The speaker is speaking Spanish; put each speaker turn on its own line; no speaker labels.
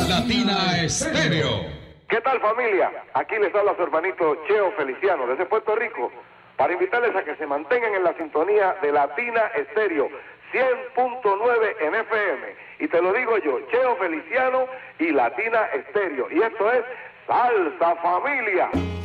Latina Estéreo.
¿Qué tal, familia? Aquí les habla su hermanito Cheo Feliciano desde Puerto Rico para invitarles a que se mantengan en la sintonía de Latina Estéreo 100.9 en FM. Y te lo digo yo, Cheo Feliciano y Latina Estéreo. Y esto es Salsa Familia.